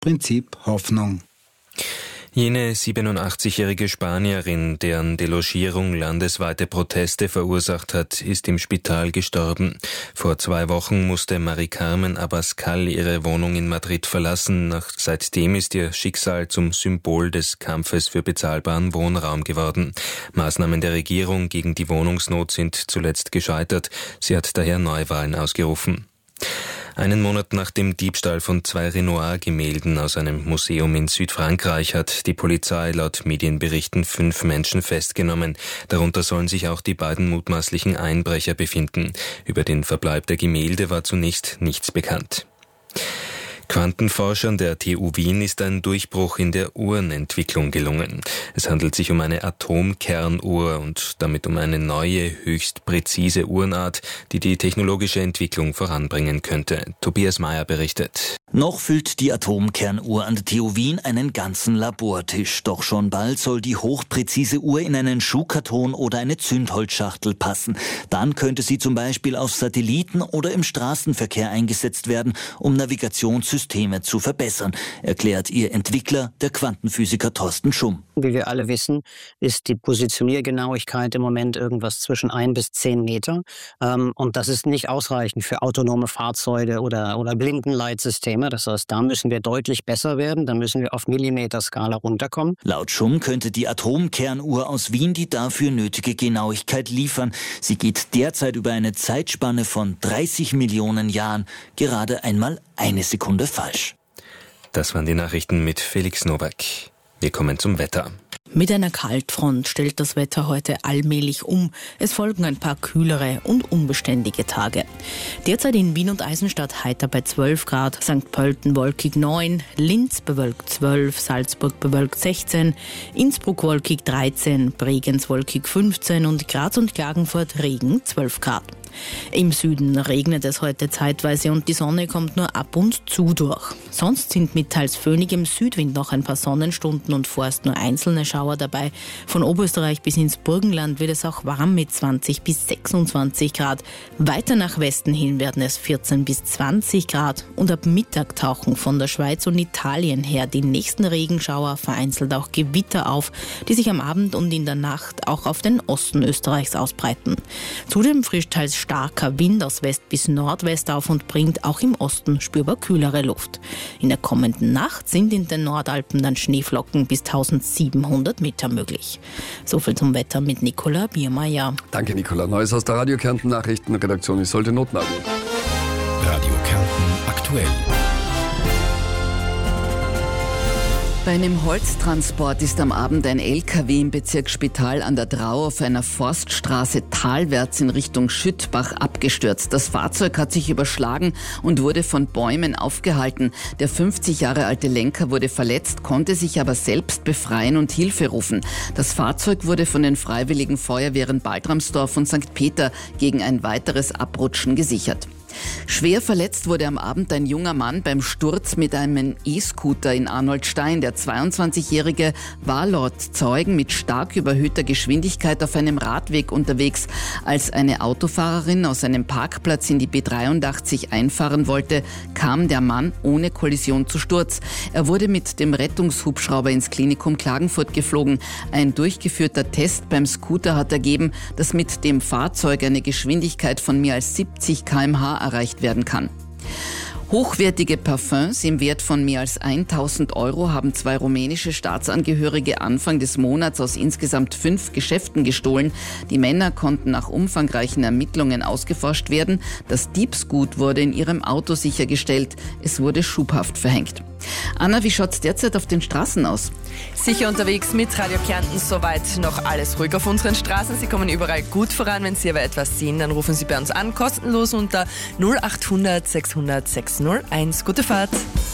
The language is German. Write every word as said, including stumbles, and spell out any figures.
Prinzip Hoffnung. Jene siebenundachtzigjährige Spanierin, deren Delogierung landesweite Proteste verursacht hat, ist im Spital gestorben. Vor zwei Wochen musste Mari Carmen Abascal ihre Wohnung in Madrid verlassen. Nach, seitdem ist ihr Schicksal zum Symbol des Kampfes für bezahlbaren Wohnraum geworden. Maßnahmen der Regierung gegen die Wohnungsnot sind zuletzt gescheitert. Sie hat daher Neuwahlen ausgerufen. Einen Monat nach dem Diebstahl von zwei Renoir-Gemälden aus einem Museum in Südfrankreich hat die Polizei laut Medienberichten fünf Menschen festgenommen. Darunter sollen sich auch die beiden mutmaßlichen Einbrecher befinden. Über den Verbleib der Gemälde war zunächst nichts bekannt. Quantenforschern der T U Wien ist ein Durchbruch in der Uhrenentwicklung gelungen. Es handelt sich um eine Atomkernuhr und damit um eine neue, höchst präzise Uhrenart, die die technologische Entwicklung voranbringen könnte. Tobias Mayer berichtet. Noch füllt die Atomkernuhr an der T U Wien einen ganzen Labortisch. Doch schon bald soll die hochpräzise Uhr in einen Schuhkarton oder eine Zündholzschachtel passen. Dann könnte sie zum Beispiel auf Satelliten oder im Straßenverkehr eingesetzt werden, um Navigationssysteme Systeme zu verbessern, erklärt ihr Entwickler, der Quantenphysiker Thorsten Schumm. Wie wir alle wissen, ist die Positioniergenauigkeit im Moment irgendwas zwischen ein bis zehn Meter. Ähm, und das ist nicht ausreichend für autonome Fahrzeuge oder, oder Blindenleitsysteme. Das heißt, da müssen wir deutlich besser werden. Da müssen wir auf Millimeterskala runterkommen. Laut Schumm könnte die Atomkernuhr aus Wien die dafür nötige Genauigkeit liefern. Sie geht derzeit über eine Zeitspanne von dreißig Millionen Jahren gerade einmal eine Sekunde falsch. Das waren die Nachrichten mit Felix Nowak. Wir kommen zum Wetter. Mit einer Kaltfront stellt das Wetter heute allmählich um. Es folgen ein paar kühlere und unbeständige Tage. Derzeit in Wien und Eisenstadt heiter bei zwölf Grad, Sankt Pölten wolkig neun, Linz bewölkt zwölf, Salzburg bewölkt sechzehn, Innsbruck wolkig dreizehn, Bregenz wolkig fünfzehn und Graz und Klagenfurt Regen zwölf Grad. Im Süden regnet es heute zeitweise und die Sonne kommt nur ab und zu durch. Sonst sind mit teils föhnigem Südwind noch ein paar Sonnenstunden und vorerst nur einzelne Schauer dabei. Von Oberösterreich bis ins Burgenland wird es auch warm mit zwanzig bis sechsundzwanzig Grad. Weiter nach Westen hin werden es vierzehn bis zwanzig Grad. Und ab Mittag tauchen von der Schweiz und Italien her die nächsten Regenschauer, vereinzelt auch Gewitter auf, die sich am Abend und in der Nacht auch auf den Osten Österreichs ausbreiten. Zudem frischt teils starker Wind aus West bis Nordwest auf und bringt auch im Osten spürbar kühlere Luft. In der kommenden Nacht sind in den Nordalpen dann Schneeflocken bis tausendsiebenhundert Meter möglich. Soviel zum Wetter mit Nicola Biermeier. Danke, Nicola. Neues aus der Radio Kärnten Nachrichtenredaktion. Ich sollte Notnagel. Radio Kärnten aktuell. Bei einem Holztransport ist am Abend ein L K W im Bezirk Spital an der Drau auf einer Forststraße talwärts in Richtung Schüttbach abgestürzt. Das Fahrzeug hat sich überschlagen und wurde von Bäumen aufgehalten. Der fünfzig Jahre alte Lenker wurde verletzt, konnte sich aber selbst befreien und Hilfe rufen. Das Fahrzeug wurde von den Freiwilligen Feuerwehren Baltramsdorf und Sankt Peter gegen ein weiteres Abrutschen gesichert. Schwer verletzt wurde am Abend ein junger Mann beim Sturz mit einem E-Scooter in Arnoldstein. Der zweiundzwanzigjährige war laut Zeugen mit stark überhöhter Geschwindigkeit auf einem Radweg unterwegs. Als eine Autofahrerin aus einem Parkplatz in die B dreiundachtzig einfahren wollte, kam der Mann ohne Kollision zu Sturz. Er wurde mit dem Rettungshubschrauber ins Klinikum Klagenfurt geflogen. Ein durchgeführter Test beim Scooter hat ergeben, dass mit dem Fahrzeug eine Geschwindigkeit von mehr als siebzig Kilometer pro Stunde erreicht werden kann. Hochwertige Parfums im Wert von mehr als tausend Euro haben zwei rumänische Staatsangehörige Anfang des Monats aus insgesamt fünf Geschäften gestohlen. Die Männer konnten nach umfangreichen Ermittlungen ausgeforscht werden. Das Diebsgut wurde in ihrem Auto sichergestellt. Es wurde Schubhaft verhängt. Anna, wie schaut's derzeit auf den Straßen aus? Sicher unterwegs mit Radio Kärnten, soweit noch alles ruhig auf unseren Straßen. Sie kommen überall gut voran. Wenn Sie aber etwas sehen, dann rufen Sie bei uns an, kostenlos unter null acht hundert sechshundert sechshunderteins. Gute Fahrt!